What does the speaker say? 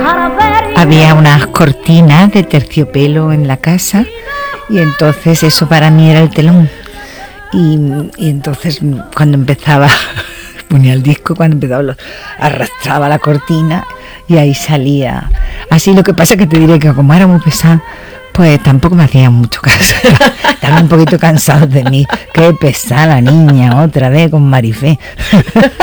había unas cortinas de terciopelo en la casa y entonces eso para mí era el telón. Y entonces cuando empezaba, ponía el disco, cuando empezaba arrastraba la cortina y ahí salía. Así, lo que pasa es que te diré que como era muy pesada, pues tampoco me hacían mucho caso. Estaban un poquito cansados de mí. Qué pesada niña, otra vez con Marifé.